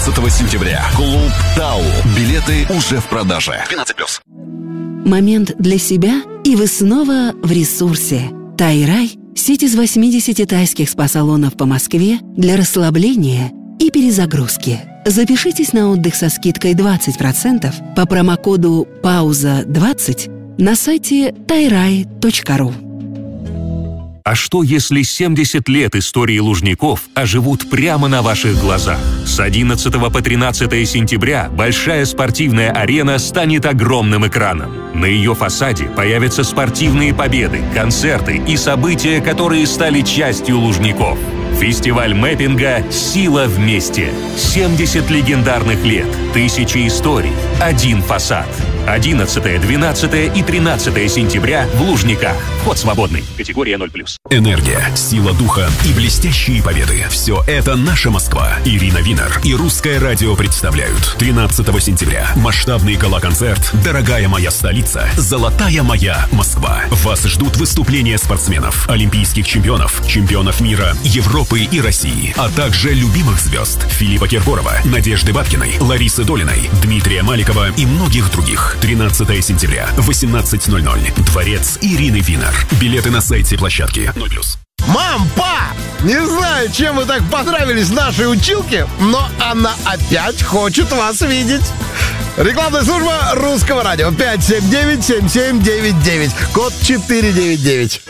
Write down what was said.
13 сентября. Клуб Тау. Билеты уже в продаже. 12+. Момент для себя, и вы снова в ресурсе. Тай-рай – сеть из 80 тайских спа-салонов по Москве для расслабления и перезагрузки. Запишитесь на отдых со скидкой 20% по промокоду «Пауза20» на сайте tairai.ru. А что, если 70 лет истории Лужников оживут прямо на ваших глазах? С 11 по 13 сентября большая спортивная арена станет огромным экраном. На ее фасаде появятся спортивные победы, концерты и события, которые стали частью Лужников. Фестиваль мэппинга «Сила вместе». 70 легендарных лет, тысячи историй, один фасад. 11, 12 и 13 сентября в Лужниках. Вход свободный. Категория 0+. Энергия, сила духа и блестящие победы. Все это наша Москва. Ирина Винер и Русское радио представляют 13 сентября масштабный гала-концерт «Дорогая моя столица. Золотая моя Москва». Вас ждут выступления спортсменов, олимпийских чемпионов, чемпионов мира, Европы и России, а также любимых звезд Филиппа Киркорова, Надежды Бабкиной, Ларисы Долиной, Дмитрия Маликова и многих других. 13 сентября, 18:00. Дворец Ирины Винер. Билеты на сайте площадки 0+. Мам, пап, не знаю, чем вы так понравились нашей училке, но она опять хочет вас видеть. Рекламная служба Русского радио. 579-7799. Код 499.